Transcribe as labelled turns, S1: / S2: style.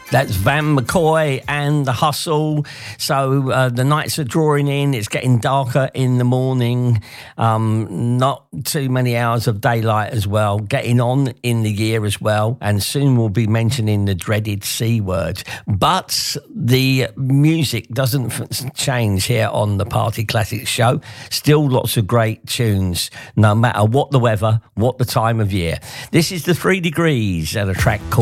S1: That's Van McCoy and The Hustle. So the nights are drawing in. It's getting darker in the morning. Not too many hours of daylight as well. Getting on in the year as well. And soon we'll be mentioning the dreaded C word. But the music doesn't change here on the Party Classics show. Still lots of great tunes, no matter what the weather, what the time of year. This is the 3 Degrees and a track called